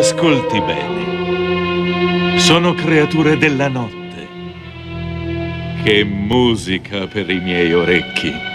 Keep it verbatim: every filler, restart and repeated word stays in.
Ascolti bene. Sono creature della notte. Che musica per i miei orecchi.